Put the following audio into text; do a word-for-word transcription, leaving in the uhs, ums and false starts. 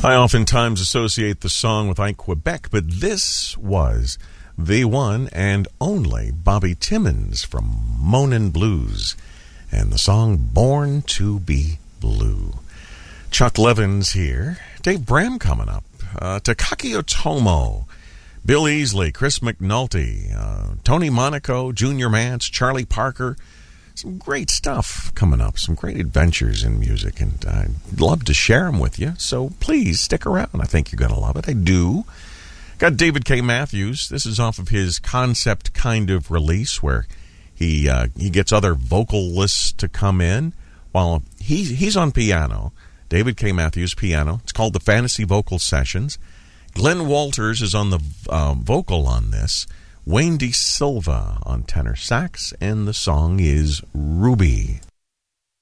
I oftentimes associate the song with Ike Quebec, but this was the one and only Bobby Timmons from Moanin' Blues and the song Born to Be Blue. Chuck Levins here. Dave Bram coming up. Uh, Takaki Otomo, Bill Easley, Chris McNulty, uh, Tony Monaco, Junior Mance, Charlie Parker. Some great stuff coming up, some great adventures in music, and I'd love to share them with you, so please stick around. I think you're going to love it. I do. Got David K. Matthews. This is off of his Concept Kind of release, where he uh, he gets other vocalists to come in while he, he's on piano. David K. Matthews, piano. It's called the Fantasy Vocal Sessions. Glenn Walters is on the uh, vocal on this. Wayne De Silva on tenor sax, and the song is Ruby.